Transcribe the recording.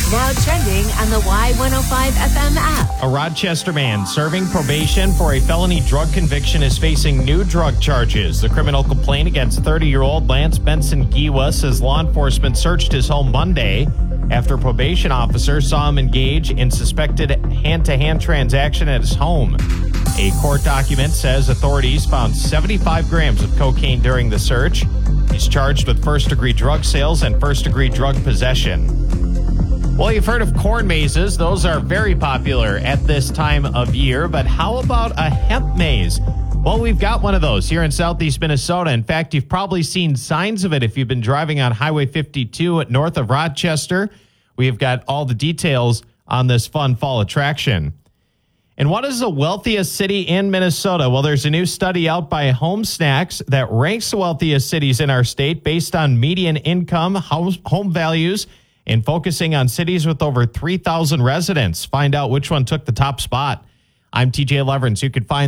Now trending on the Y105 FM app. A Rochester man serving probation for a felony drug conviction is facing new drug charges. The criminal complaint against 30-year-old Lance Benson Giwa says law enforcement searched his home Monday after a probation officer saw him engage in suspected hand-to-hand transaction at his home. A court document says authorities found 75 grams of cocaine during the search. He's charged with first-degree drug sales and first-degree drug possession. Well, you've heard of corn mazes. Those are very popular at this time of year. But how about a hemp maze? Well, we've got one of those here in southeast Minnesota. In fact, you've probably seen signs of it if you've been driving on Highway 52 north of Rochester. We've got all the details on this fun fall attraction. And what is the wealthiest city in Minnesota? Well, there's a new study out by Home Snacks that ranks the wealthiest cities in our state based on median income, home values, and focusing on cities with over 3,000 residents. Find out which one took the top spot. I'm TJ Leverance. You can find